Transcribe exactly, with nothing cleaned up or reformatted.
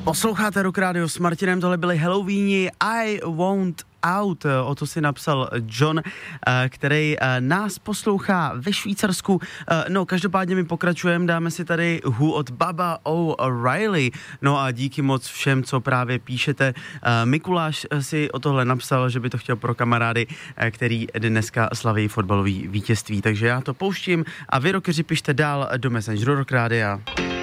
Posloucháte Rock Radio s Martinem, tohle byli Halloweeni I Won't Out, o to si napsal John, který nás poslouchá ve Švýcarsku. No, každopádně my pokračujeme, dáme si tady Who od Baba O'Reilly. No a díky moc všem, co právě píšete. Mikuláš si o tohle napsal, že by to chtěl pro kamarády, který dneska slaví fotbalový vítězství. Takže já to pouštím a vy, rockeři, pište dál do Messengeru Rock Rádia.